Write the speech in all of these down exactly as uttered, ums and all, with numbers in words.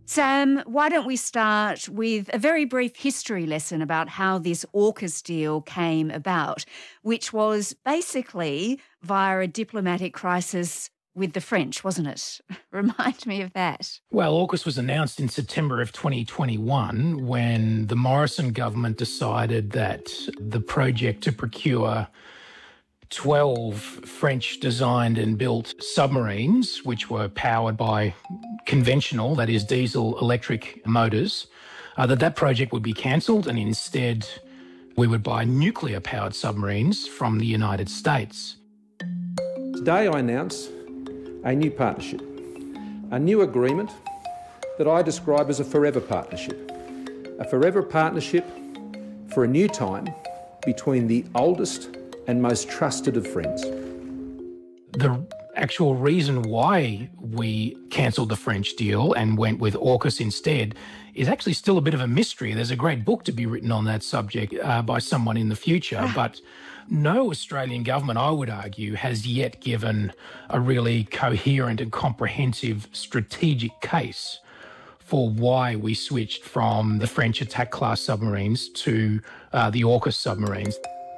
Sam, why don't we start with a very brief history lesson about how this AUKUS deal came about, which was basically via a diplomatic crisis with the French, wasn't it? Remind me of that. Well, AUKUS was announced in September of twenty twenty-one when the Morrison government decided that the project to procure twelve French-designed and built submarines, which were powered by conventional, that is diesel-electric motors, uh, that that project would be cancelled and instead we would buy nuclear-powered submarines from the United States. Today I announce a new partnership, a new agreement that I describe as a forever partnership, a forever partnership for a new time between the oldest and most trusted of friends. The actual reason why we cancelled the French deal and went with AUKUS instead is actually still a bit of a mystery. There's a great book to be written on that subject uh, by someone in the future, but no Australian government, I would argue, has yet given a really coherent and comprehensive strategic case for why we switched from the French attack class submarines to uh, the AUKUS submarines.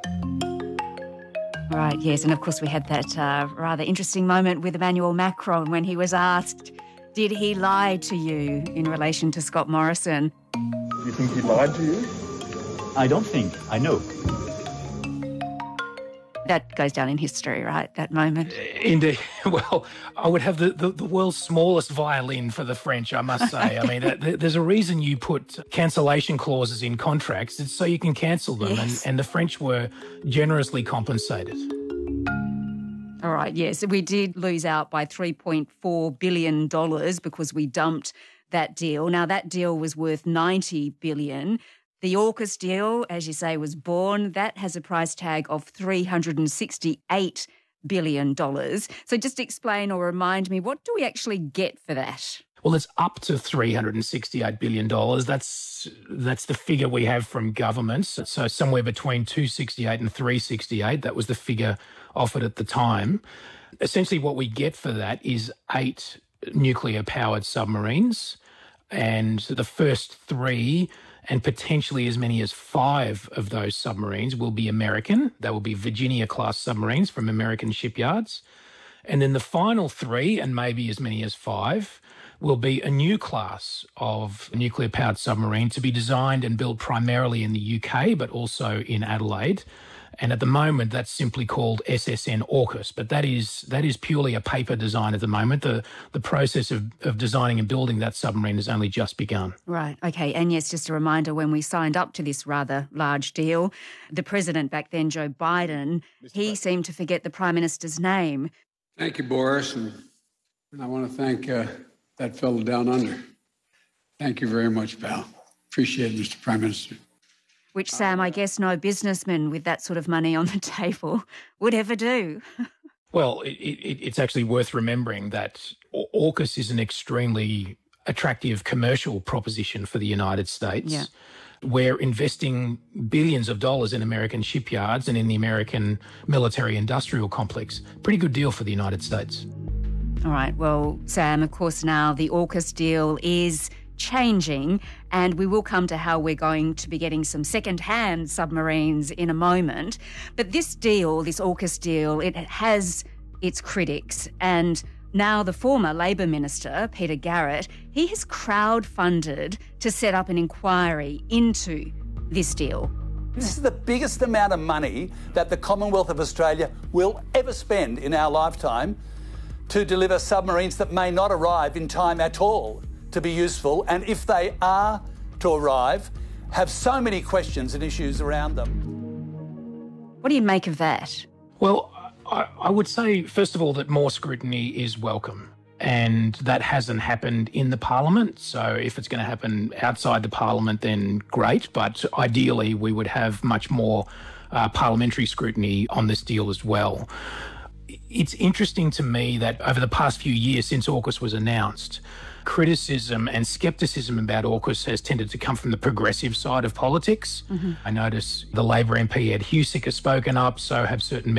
Right, yes, and of course we had that uh, rather interesting moment with Emmanuel Macron when he was asked, did he lie to you in relation to Scott Morrison? Do you think he lied to you? I don't think. I know. That goes down in history, right, that moment? Indeed. Well, I would have the, the, the world's smallest violin for the French, I must say. I mean, th- there's a reason you put cancellation clauses in contracts. It's so you can cancel them, yes. and, and the French were generously compensated. All right, yes, we did lose out by three point four billion dollars because we dumped that deal. Now, that deal was worth ninety billion dollars. The AUKUS deal, as you say, was born. That has a price tag of three hundred sixty-eight billion dollars. So just explain or remind me, what do we actually get for that? Well, it's up to three hundred sixty-eight billion dollars. That's that's the figure we have from governments. So somewhere between two hundred sixty-eight and three hundred sixty-eight, that was the figure offered at the time. Essentially what we get for that is eight nuclear-powered submarines, and the first three and potentially as many as five of those submarines will be American. They will be Virginia-class submarines from American shipyards. And then the final three, and maybe as many as five, will be a new class of nuclear-powered submarine to be designed and built primarily in the U K, but also in Adelaide. And at the moment, that's simply called S S N AUKUS, but that is that is purely a paper design at the moment. The the process of, of designing and building that submarine has only just begun. Right, okay. And yes, just a reminder, when we signed up to this rather large deal, the president back then, Joe Biden, Mister he Biden. seemed to forget the Prime Minister's name. Thank you, Boris, and, and I want to thank uh, that fellow down under. Thank you very much, pal. Appreciate it, Mister Prime Minister. Which, Sam, I guess no businessman with that sort of money on the table would ever do. Well, it, it, it's actually worth remembering that AUKUS is an extremely attractive commercial proposition for the United States. Yeah. We're investing billions of dollars in American shipyards and in the American military-industrial complex. Pretty good deal for the United States. All right. Well, Sam, of course, now the AUKUS deal is changing, and we will come to how we're going to be getting some second-hand submarines in a moment. But this deal, this AUKUS deal, it has its critics, and now the former Labor Minister, Peter Garrett, he has crowdfunded to set up an inquiry into this deal. This is the biggest amount of money that the Commonwealth of Australia will ever spend in our lifetime to deliver submarines that may not arrive in time at all to be useful, and if they are to arrive, have so many questions and issues around them. What do you make of that? Well, I, I would say, first of all, that more scrutiny is welcome, and that hasn't happened in the Parliament. So if it's going to happen outside the Parliament, then great, but ideally we would have much more uh, parliamentary scrutiny on this deal as well. It's interesting to me that over the past few years since AUKUS was announced, criticism and scepticism about AUKUS has tended to come from the progressive side of politics. Mm-hmm. I notice the Labor M P Ed Husic has spoken up, so have certain